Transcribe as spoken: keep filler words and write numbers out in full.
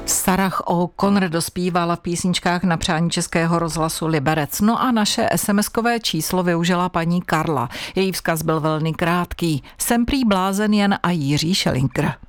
Sarah O'Connor dospívala v písničkách na přání Českého rozhlasu Liberec. No a naše es em eskové číslo využila paní Karla. Její vzkaz byl velmi krátký. Jsem prý blázen jen a Jiří Šelinkr.